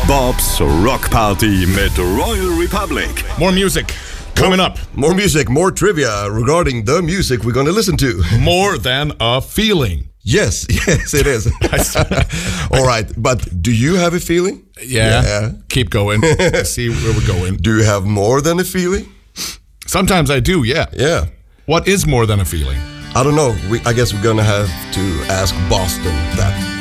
Bob's Rock Party mit Royal Republic. More music coming up. More music, more trivia regarding the music we're going to listen to. More than a feeling. Yes, it is. All right, but do you have a feeling? Yeah. Keep going. See where we're going. Do you have more than a feeling? Sometimes I do, yeah. Yeah. What is more than a feeling? I don't know. I guess we're going to have to ask Boston that.